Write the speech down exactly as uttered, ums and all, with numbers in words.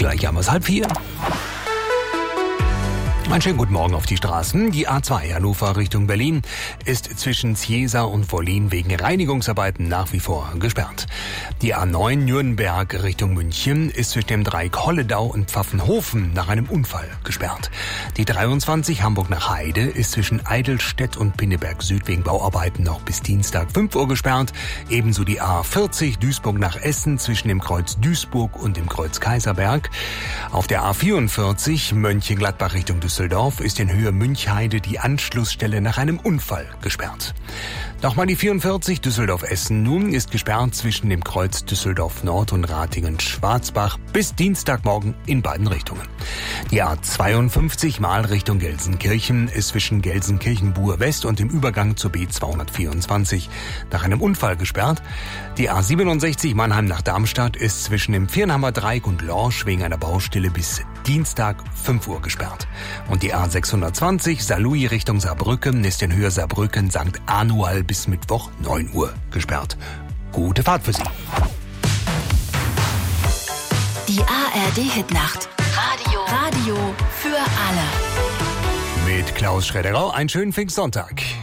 Gleich haben wir es halb vier. Einen schönen guten Morgen auf die Straßen. Die A zwei Hannover Richtung Berlin ist zwischen Ziesa und Wollin wegen Reinigungsarbeiten nach wie vor gesperrt. Die A neun Nürnberg Richtung München ist zwischen dem Dreieck Holledau und Pfaffenhofen nach einem Unfall gesperrt. Die dreiundzwanzig Hamburg nach Heide ist zwischen Eidelstedt und Pinneberg Süd wegen Bauarbeiten noch bis Dienstag fünf Uhr gesperrt. Ebenso die A vierzig Duisburg nach Essen zwischen dem Kreuz Duisburg und dem Kreuz Kaiserberg. Auf der A vierundvierzig Mönchengladbach Richtung Düsseldorf ist in Höhe Münchheide die Anschlussstelle nach einem Unfall gesperrt. Nochmal die vierundvierzig Düsseldorf-Essen nun ist gesperrt zwischen dem Kreuz Düsseldorf Nord und Ratingen-Schwarzbach bis Dienstagmorgen in beiden Richtungen. Die A zweiundfünfzig Mal Richtung Gelsenkirchen ist zwischen Gelsenkirchen-Buhr West und dem Übergang zur B zweihundertvierundzwanzig nach einem Unfall gesperrt. Die A siebenundsechzig Mannheim nach Darmstadt ist zwischen dem Viernheimer Dreieck und Lorsch wegen einer Baustelle bis Dienstag fünf Uhr gesperrt. Und die A sechshundertzwanzig Saarlouis Richtung Saarbrücken ist in Höhe Saarbrücken Sankt Anual bis Mittwoch neun Uhr gesperrt. Gute Fahrt für Sie. Die A R D-Hitnacht. Radio. Radio für alle. Mit Klaus Schredderau einen schönen Pfingstsonntag.